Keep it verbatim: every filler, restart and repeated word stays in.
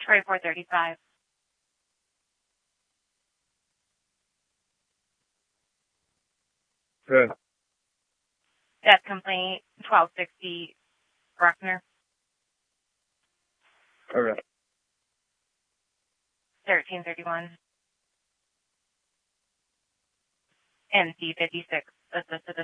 Troy four thirty-five. Good. Death complaint twelve sixty Bruckner. Okay. thirteen thirty-one. M C fifty-six assisted